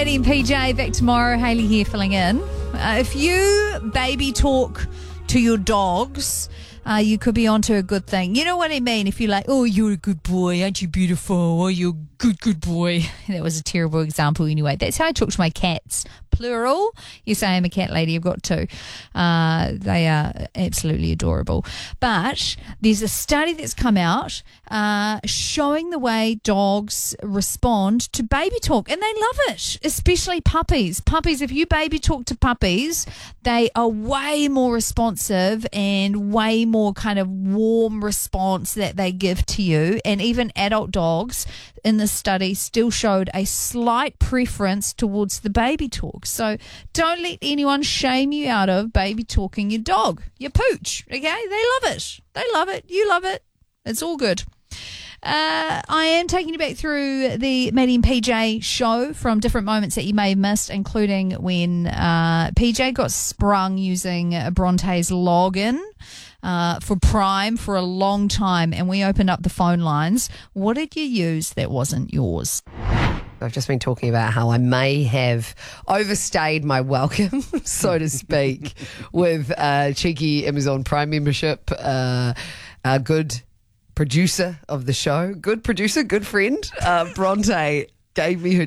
Maddie and PJ back tomorrow. Hayley here filling in. If you baby talk to your dogs, you could be onto a good thing. You know what I mean? If you're like, oh, you're a good boy, aren't you beautiful? Oh, you're a good boy. That was a terrible example anyway. That's how I talk to my cats. Plural. Yes, I am a cat lady. I've got two. They are absolutely adorable. But there's a study that's come out showing the way dogs respond to baby talk, and they love it, especially puppies. Puppies, if you baby talk to puppies, they are way more responsive and way more kind of warm response that they give to you. And even adult dogs in the study still showed a slight preference towards the baby talk. So don't let anyone shame you out of baby talking your dog, your pooch. Okay, they love it. They love it. You love it. It's all good. I am taking you back through the Maddie and PJ show from different moments that you may have missed, including when PJ got sprung using Bronte's login for Prime for a long time, and we opened up the phone lines. What did you use that wasn't yours? I've just been talking about how I may have overstayed my welcome, so to speak, with cheeky Amazon Prime membership. A good producer of the show, good producer, good friend, Bronte gave me her